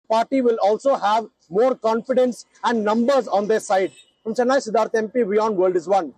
party will also have more confidence and numbers on their side. From Chennai, Siddharth MP, Beyond World is One.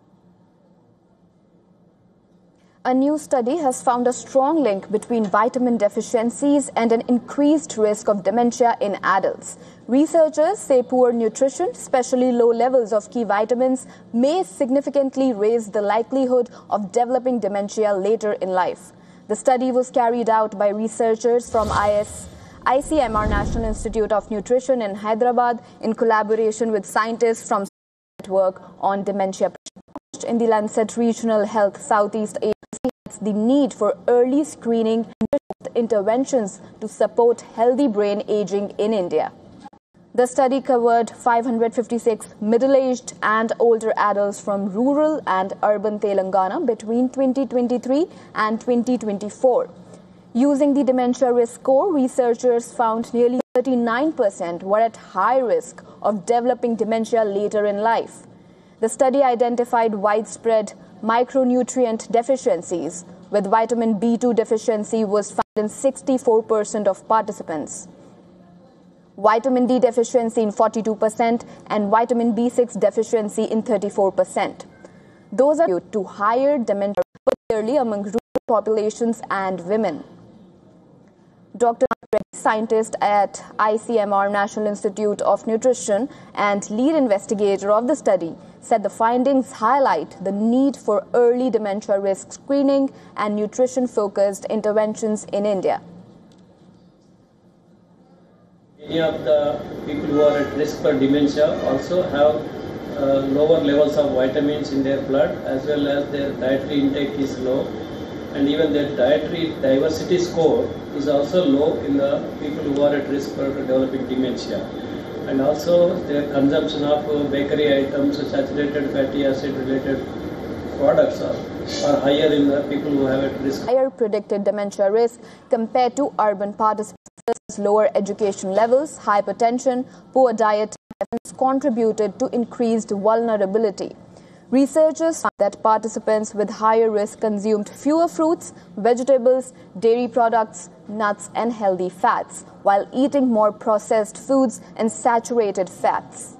A new study has found a strong link between vitamin deficiencies and an increased risk of dementia in adults. Researchers say poor nutrition, especially low levels of key vitamins, may significantly raise the likelihood of developing dementia later in life. The study was carried out by researchers from ICMR National Institute of Nutrition in Hyderabad in collaboration with scientists from Network on Dementia. In the Lancet Regional Health Southeast Asia, the need for early screening and interventions to support healthy brain aging in India. The study covered 556 middle-aged and older adults from rural and urban Telangana between 2023 and 2024. Using the dementia risk score, researchers found nearly 39% were at high risk of developing dementia later in life. The study identified widespread micronutrient deficiencies, with vitamin B2 deficiency was found in 64% of participants, vitamin D deficiency in 42%, and vitamin B6 deficiency in 34%. Those are due to higher dementia, particularly among rural populations and women. Dr. Scientist at ICMR National Institute of Nutrition and lead investigator of the study, said the findings highlight the need for early dementia risk screening and nutrition-focused interventions in India. Many of the people who are at risk for dementia also have lower levels of vitamins in their blood, as well as their dietary intake is low, and even their dietary diversity score is also low in the people who are at risk for developing dementia. And also their consumption of bakery items, saturated fatty acid related products are higher in the people who have at risk. Higher predicted dementia risk compared to urban participants. Lower education levels, hypertension, poor diet contributed to increased vulnerability. Researchers found that participants with higher risk consumed fewer fruits, vegetables, dairy products, nuts, and healthy fats, while eating more processed foods and saturated fats.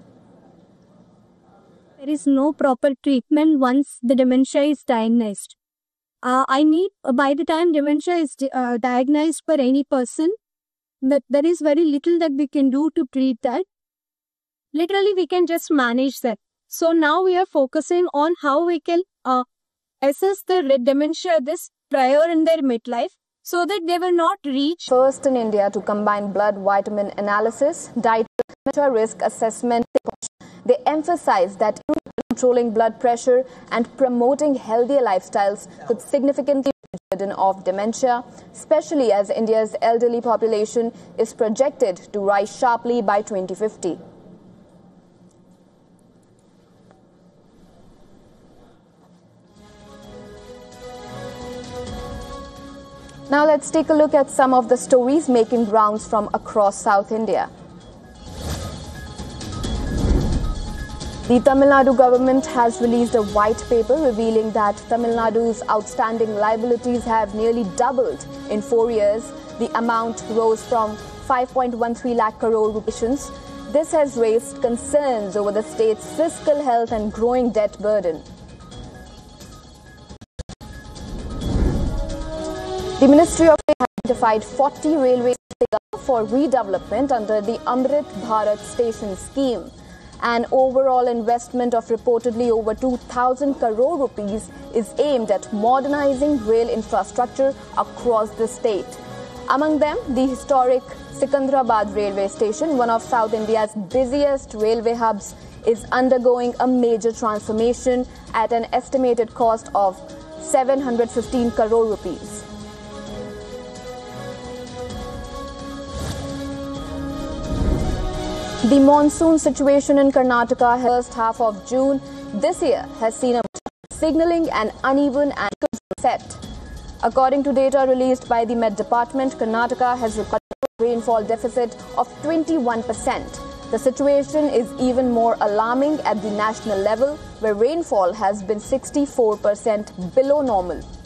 There is no proper treatment once the dementia is diagnosed. By the time dementia is diagnosed for any person, that there is very little that we can do to treat that. Literally, we can just manage that. So now we are focusing on how we can assess the dementia this prior in their midlife, so that they will not reach. First in India to combine blood vitamin analysis, diet, dementia risk assessment. They emphasize that controlling blood pressure and promoting healthier lifestyles could significantly reduce the burden of dementia, especially as India's elderly population is projected to rise sharply by 2050. Now let's take a look at some of the stories making rounds from across South India. The Tamil Nadu government has released a white paper revealing that Tamil Nadu's outstanding liabilities have nearly doubled in 4 years. The amount rose from 5.13 lakh crore rupees. This has raised concerns over the state's fiscal health and growing debt burden. The Ministry of Railways identified 40 railways for redevelopment under the Amrit Bharat Station scheme. An overall investment of reportedly over 2,000 crore rupees is aimed at modernizing rail infrastructure across the state. Among them, the historic Secunderabad railway station, one of South India's busiest railway hubs, is undergoing a major transformation at an estimated cost of 715 crore rupees. The monsoon situation in Karnataka first half of June this year has seen a signaling an uneven and set. According to data released by the Met Department, Karnataka has recorded a rainfall deficit of 21%. The situation is even more alarming at the national level, where rainfall has been 64% below normal.